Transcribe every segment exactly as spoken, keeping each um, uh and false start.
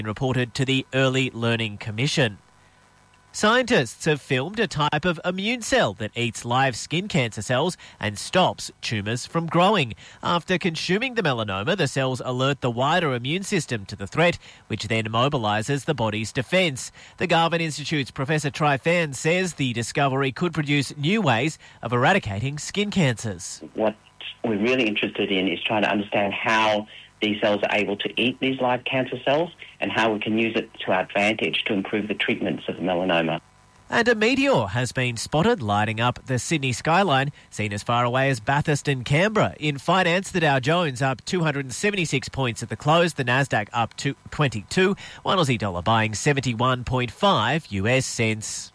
reported to the Early Learning Commission. Scientists have filmed a type of immune cell that eats live skin cancer cells and stops tumours from growing. After consuming the melanoma, the cells alert the wider immune system to the threat, which then mobilises the body's defence. The Garvan Institute's Professor Tri Phan says the discovery could produce new ways of eradicating skin cancers. What we're really interested in is trying to understand how these cells are able to eat these live cancer cells and how we can use it to our advantage to improve the treatments of melanoma. And a meteor has been spotted lighting up the Sydney skyline, seen as far away as Bathurst and Canberra. In finance, the Dow Jones up two hundred seventy-six points at the close, the Nasdaq up to twenty-two, one Aussie dollar buying seventy-one point five U S cents.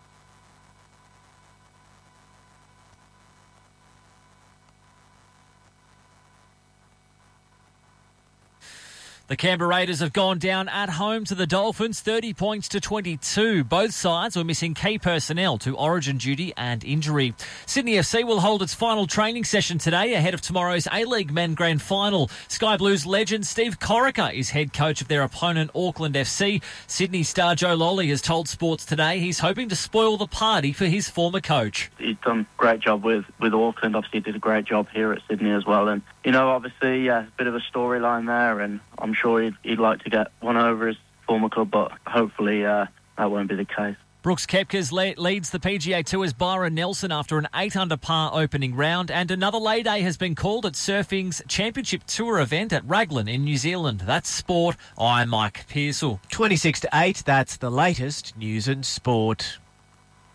The Canberra Raiders have gone down at home to the Dolphins, thirty points to twenty-two. Both sides were missing key personnel to origin duty and injury. Sydney F C will hold its final training session today ahead of tomorrow's A-League Men Grand Final. Sky Blues legend Steve Corica is head coach of their opponent Auckland F C. Sydney star Joe Lolly has told Sports Today he's hoping to spoil the party for his former coach. He's done a great job with, with Auckland. Obviously, he did a great job here at Sydney as well. And, you know, obviously, yeah, a bit of a storyline there, and I'm sure he'd, he'd like to get one over his former club, but hopefully uh, that won't be the case. Brooks Koepkas le- leads the P G A Tour's Byron Nelson after an eight under par opening round, and another lay day has been called at surfing's Championship Tour event at Raglan in New Zealand. That's sport. I'm Mike Pearsall. twenty-six to eight, that's the latest news and sport.